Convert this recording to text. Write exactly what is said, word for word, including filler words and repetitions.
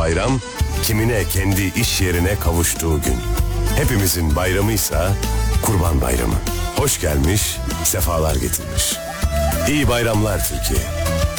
bayram, kimine kendi iş yerine kavuştuğu gün. Hepimizin bayramıysa Kurban Bayramı. Hoş gelmiş, sefalar getirmiş. İyi bayramlar Türkiye.